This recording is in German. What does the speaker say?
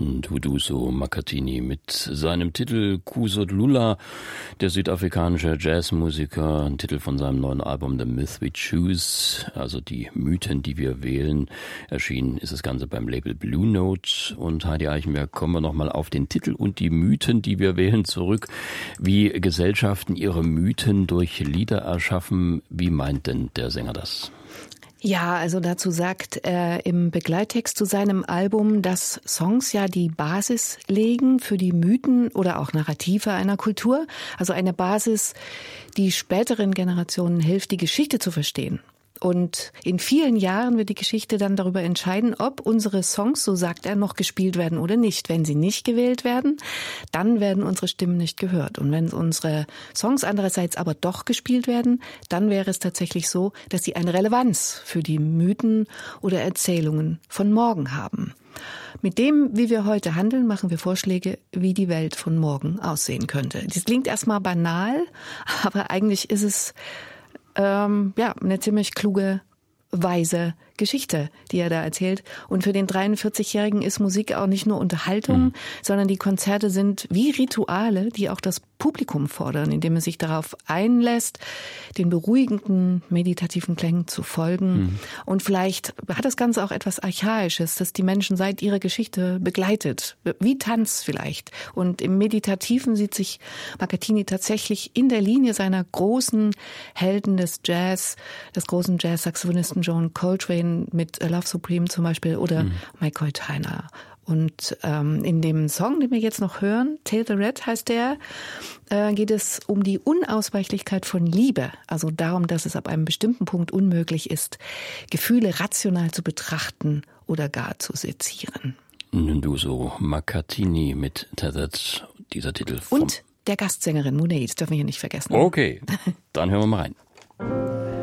Nduduso Makhathini mit seinem Titel Kusut-Lula, der südafrikanische Jazzmusiker, ein Titel von seinem neuen Album The Myth We Choose, also die Mythen, die wir wählen. Erschienen ist das Ganze beim Label Blue Note. Und Heidi Eichenberg, kommen wir nochmal auf den Titel und die Mythen, die wir wählen, zurück. Wie Gesellschaften ihre Mythen durch Lieder erschaffen, wie meint denn der Sänger das? Ja, also dazu sagt er im Begleittext zu seinem Album, dass Songs ja die Basis legen für die Mythen oder auch Narrative einer Kultur. Also eine Basis, die späteren Generationen hilft, die Geschichte zu verstehen. Und in vielen Jahren wird die Geschichte dann darüber entscheiden, ob unsere Songs, so sagt er, noch gespielt werden oder nicht. Wenn sie nicht gewählt werden, dann werden unsere Stimmen nicht gehört. Und wenn unsere Songs andererseits aber doch gespielt werden, dann wäre es tatsächlich so, dass sie eine Relevanz für die Mythen oder Erzählungen von morgen haben. Mit dem, wie wir heute handeln, machen wir Vorschläge, wie die Welt von morgen aussehen könnte. Das klingt erstmal banal, aber eigentlich ist es eine ziemlich kluge, weise Geschichte, die er da erzählt. Und für den 43-Jährigen ist Musik auch nicht nur Unterhaltung, sondern die Konzerte sind wie Rituale, die auch das Publikum fordern, indem es sich darauf einlässt, den beruhigenden, meditativen Klängen zu folgen. Und vielleicht hat das Ganze auch etwas Archaisches, das die Menschen seit ihrer Geschichte begleitet. Wie Tanz vielleicht. Und im Meditativen sieht sich Makhathini tatsächlich in der Linie seiner großen Helden des Jazz, des großen Jazz-Saxophonisten John Coltrane mit Love Supreme zum Beispiel oder McCoy Tyner. Und in dem Song, den wir jetzt noch hören, Tail the Red heißt der, geht es um die Unausweichlichkeit von Liebe. Also darum, dass es ab einem bestimmten Punkt unmöglich ist, Gefühle rational zu betrachten oder gar zu sezieren. Nduduso Makhathini mit Tethered, dieser Titel. Und der Gastsängerin Monet, das dürfen wir hier nicht vergessen. Okay, dann hören wir mal rein.